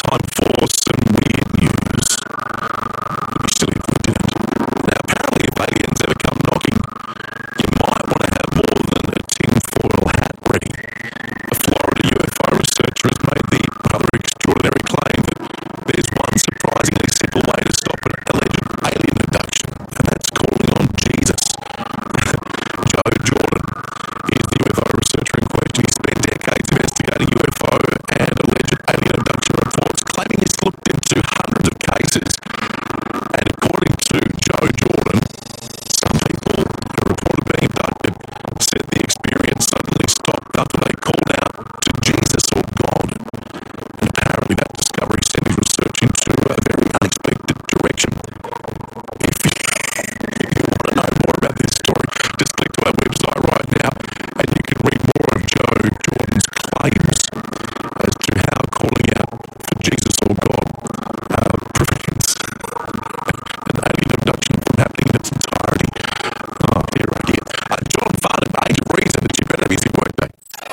time for some weird news. It'd be silly if we didn't. Now, apparently, if aliens ever come knocking, you might want to have more than a tinfoil hat ready. A Florida UFO researcher has made the rather extraordinary claim that there's one surprisingly simple way to stop an alleged alien abduction, and that's calling on Jesus. Joe Jordan is the UFO researcher in question. He spent decades investigating UFO and alleged alien abduction reports, claiming he's looked into hundreds of cases. And according to Joe Jordan, some people who reported being abducted said the experience suddenly stopped after they called out to Jesus or God. And apparently that discovery sent his research into a very unexpected direction. If you want to know more about this story, just click to our website right now and you can read more of Joe Jordan's claims.